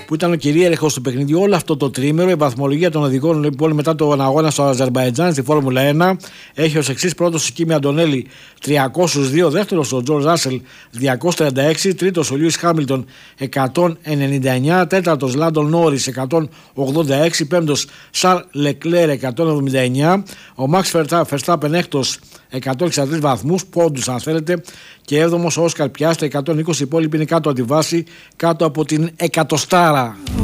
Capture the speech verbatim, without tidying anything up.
που ήταν ο κυρίαρχος του παιχνιδιού όλο αυτό το τρίμερο. Η βαθμολογία των οδηγών λοιπόν μετά τον αγώνα στο Αζερμπαϊτζάν στη Φόρμουλα ένα έχει ως εξής: πρώτος ο Κίμι Αντωνέλη τριακόσιους δύο, δεύτερος ο Τζορτζ Ράσελ διακόσιους τριάντα έξι, τρίτος ο Λιούις Χάμιλτον εκατόν ενενήντα εννιά, τέταρτος Λάντον Νόρις εκατόν ογδόντα έξι, πέμπτος Σαρλ Λεκλέρ εκατόν εβδομήντα εννιά, ο Μαξ Φερστάπεν έκτος εκατόν εξήντα τρεις βαθμούς, πόντους αν θέλετε, και έβδομος ο Όσκαρ Πιάστρη εκατόν είκοσι, οι υπόλοιποι είναι κάτω από τη βάση, κάτω από την εκατοστάρα.